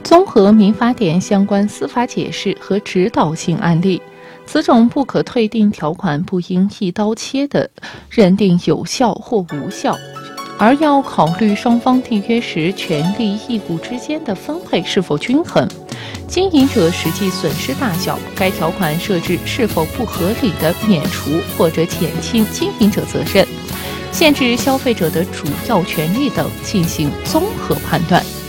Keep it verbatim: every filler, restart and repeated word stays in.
综合民法典相关司法解释和指导性案例，此种不可退订条款不应一刀切地认定有效或无效，而要考虑双方缔约时权利义务之间的分配是否均衡，经营者实际损失大小，该条款设置是否不合理的免除或者减轻经营者责任，限制消费者的主要权利等进行综合判断。